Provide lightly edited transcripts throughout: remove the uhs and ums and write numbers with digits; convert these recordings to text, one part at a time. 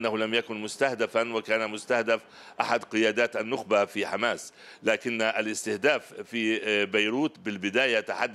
أنه لم يكن مستهدفا، وكان مستهدف أحد قيادات النخبة في حماس. لكن الاستهداف في بيروت بالبداية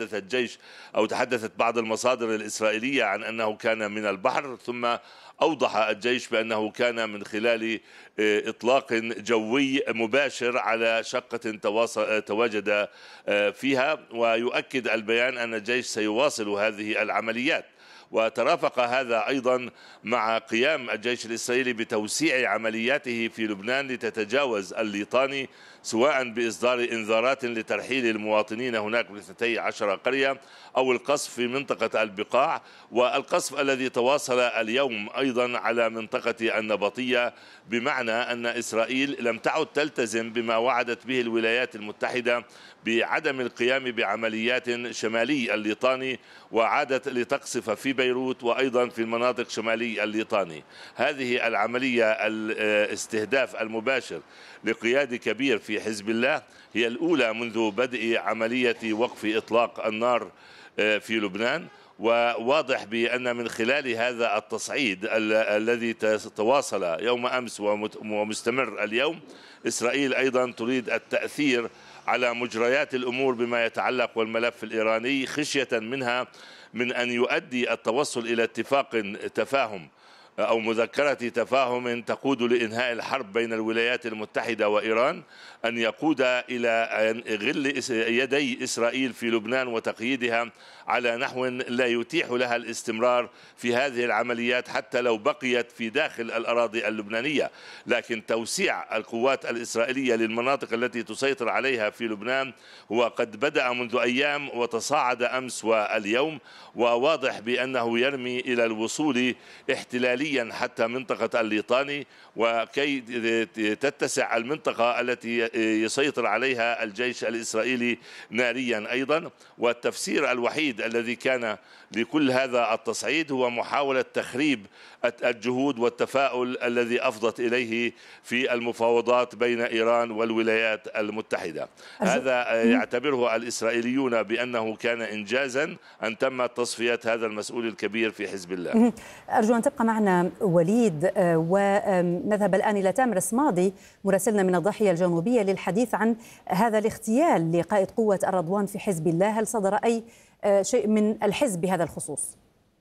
تحدثت بعض المصادر الإسرائيلية عن أنه كان من البحر، ثم أوضح الجيش بأنه كان من خلال إطلاق جوي مباشر على شقة تواجد فيها. ويؤكد البيان أن الجيش سيواصل هذه العمليات. وترافق هذا أيضا مع قيام الجيش الإسرائيلي بتوسيع عملياته في لبنان لتتجاوز الليطاني، سواء بإصدار إنذارات لترحيل المواطنين هناك ب 12 قرية، أو القصف في منطقة البقاع، والقصف الذي تواصل اليوم أيضا على منطقة النبطية، بمعنى أن إسرائيل لم تعد تلتزم بما وعدت به الولايات المتحدة بعدم القيام بعمليات شمالي الليطاني، وعادت لتقصف في بيروت وأيضا في المناطق شمالي الليطاني. هذه العملية الاستهداف المباشر لقياد كبير في حزب الله هي الأولى منذ بدء عملية وقف إطلاق النار في لبنان. وواضح بأن من خلال هذا التصعيد الذي تواصل يوم أمس ومستمر اليوم، إسرائيل أيضا تريد التأثير على مجريات الأمور بما يتعلق والملف الإيراني، خشية منها من أن يؤدي التوصل إلى اتفاق تفاهم أو مذكرة تفاهم تقود لإنهاء الحرب بين الولايات المتحدة وإيران، أن يقود إلى غل يدي إسرائيل في لبنان وتقييدها على نحو لا يتيح لها الاستمرار في هذه العمليات حتى لو بقيت في داخل الأراضي اللبنانية. لكن توسيع القوات الإسرائيلية للمناطق التي تسيطر عليها في لبنان هو قد بدأ منذ أيام وتصاعد أمس واليوم، وواضح بأنه يرمي إلى الوصول احتلاليا حتى منطقة الليطاني، وكي تتسع المنطقة التي يسيطر عليها الجيش الإسرائيلي ناريا أيضا. والتفسير الوحيد الذي كان لكل هذا التصعيد هو محاولة تخريب الجهود والتفاؤل الذي أفضت إليه في المفاوضات بين إيران والولايات المتحدة. هذا يعتبره الإسرائيليون بأنه كان إنجازا أن تم تصفية هذا المسؤول الكبير في حزب الله. أرجو أن تبقى معنا وليد، ونذهب الآن إلى تامر الصمادي مراسلنا من الضاحية الجنوبية للحديث عن هذا الاغتيال لقائد قوة الرضوان في حزب الله. هل صدر أي شيء من الحزب بهذا الخصوص؟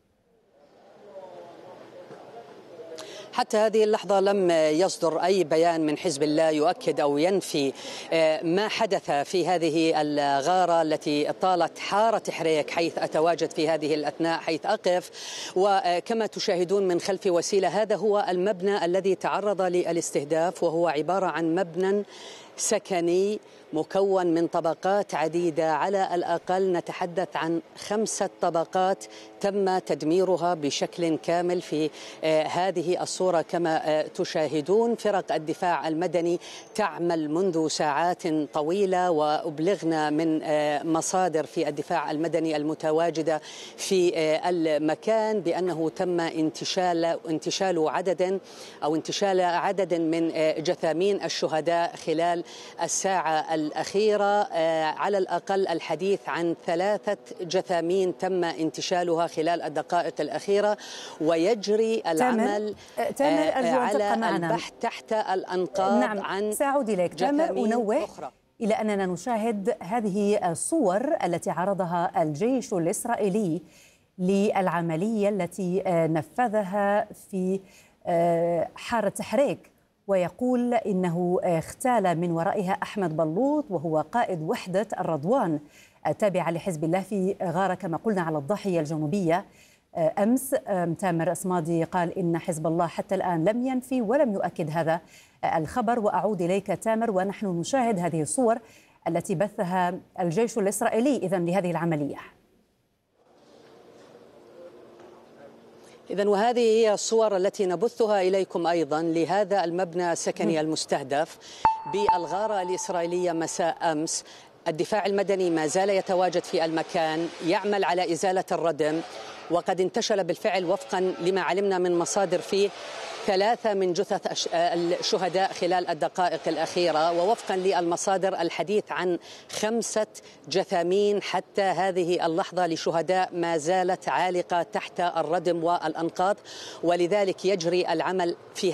حتى هذه اللحظة لم يصدر أي بيان من حزب الله يؤكد أو ينفي ما حدث في هذه الغارة التي طالت حارة حريك حيث أتواجد في هذه الأثناء، حيث أقف. وكما تشاهدون من خلف وسيلة، هذا هو المبنى الذي تعرض للاستهداف، وهو عبارة عن مبنى سكني مكون من طبقات عديدة، على الأقل نتحدث عن 5 طبقات تم تدميرها بشكل كامل في هذه الصورة. كما تشاهدون فرق الدفاع المدني تعمل منذ ساعات طويلة، وأبلغنا من مصادر في الدفاع المدني المتواجدة في المكان بأنه تم انتشال عدد من جثامين الشهداء خلال الساعة الأخيرة. على الأقل الحديث عن 3 جثامين تم انتشالها خلال الدقائق الأخيرة، ويجري العمل على البحث تحت الأنقاض. نعم، عن سأعود إليك تامر. أنوه إلى أننا نشاهد هذه الصور التي عرضها الجيش الإسرائيلي للعملية التي نفذها في حارة حريك، ويقول إنه اغتال من ورائها أحمد بلوط وهو قائد وحدة الرضوان التابعة لحزب الله في غارة كما قلنا على الضاحية الجنوبية. أمس تامر الصمادي قال إن حزب الله حتى الآن لم ينفي ولم يؤكد هذا الخبر. وأعود إليك تامر، ونحن نشاهد هذه الصور التي بثها الجيش الإسرائيلي إذن لهذه العملية. إذن وهذه هي الصور التي نبثها إليكم أيضا لهذا المبنى السكني المستهدف بالغارة الإسرائيلية مساء أمس. الدفاع المدني ما زال يتواجد في المكان، يعمل على إزالة الردم، وقد انتشل بالفعل وفقا لما علمنا من مصادر فيه 3 من جثث الشهداء خلال الدقائق الأخيرة، ووفقا للمصادر الحديث عن 5 جثامين حتى هذه اللحظة لشهداء ما زالت عالقة تحت الردم والأنقاض، ولذلك يجري العمل في